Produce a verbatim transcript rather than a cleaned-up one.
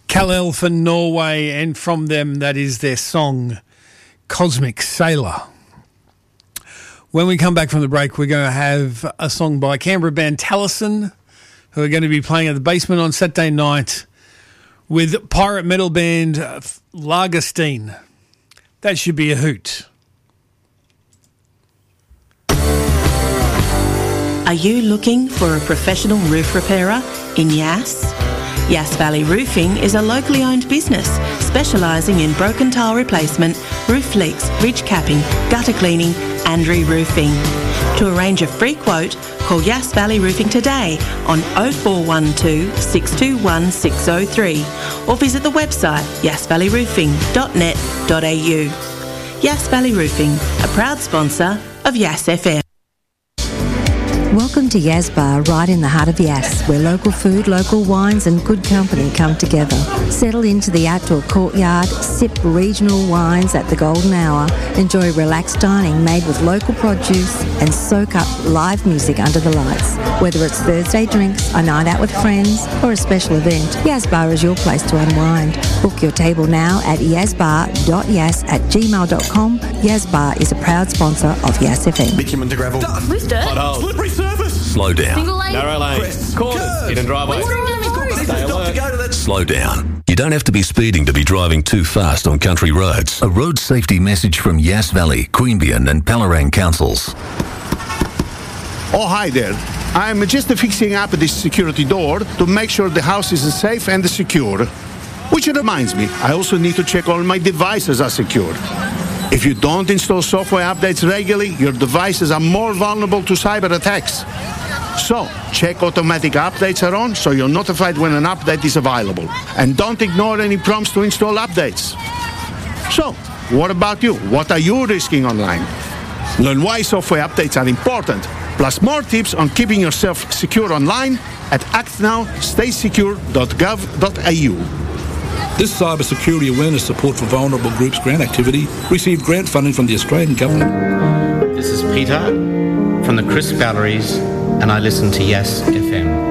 Kal-El for Norway, and from them, that is their song, Cosmic Sailor. When we come back from the break, we're going to have a song by Canberra band Taliesin, who are going to be playing at the Basement on Saturday night with pirate metal band Lagerstein. That should be a hoot. Are you looking for a professional roof repairer in Yass? Yass Valley Roofing is a locally owned business specialising in broken tile replacement, roof leaks, ridge capping, gutter cleaning and re-roofing. To arrange a free quote, call Yass Valley Roofing today on oh four one two, six two one, six oh three or visit the website yass valley roofing dot net dot a u. Yass Valley Roofing, a proud sponsor of Yass F M. Welcome to Yas Bar, right in the heart of Yass, where local food, local wines and good company come together. Settle into the outdoor courtyard, sip regional wines at the golden hour, enjoy relaxed dining made with local produce and soak up live music under the lights. Whether it's Thursday drinks, a night out with friends or a special event, Yas Bar is your place to unwind. Book your table now at yazbar dot yass at gmail dot com. Yas Bar is a proud sponsor of Yass F M. Bitumen to gravel. Lift it. Potholes. Slippery surface. Slow down. Single lane. Narrow lane. Crest. Corners. Hidden driveway. Stay alert. Slow down. You don't have to be speeding to be driving too fast on country roads. A road safety message from Yass Valley, Queanbeyan and Palorang councils. Oh, hi there. I'm just fixing up this security door to make sure the house is safe and secure. Which reminds me, I also need to check all my devices are secure. If you don't install software updates regularly, your devices are more vulnerable to cyber attacks. So, check automatic updates are on so you're notified when an update is available. And don't ignore any prompts to install updates. So, what about you? What are you risking online? Learn why software updates are important, plus more tips on keeping yourself secure online at act now stay secure dot gov dot a u. This cybersecurity awareness support for vulnerable groups grant activity received grant funding from the Australian Government. This is Peter from the Crisp Galleries, and I listen to Yass F M.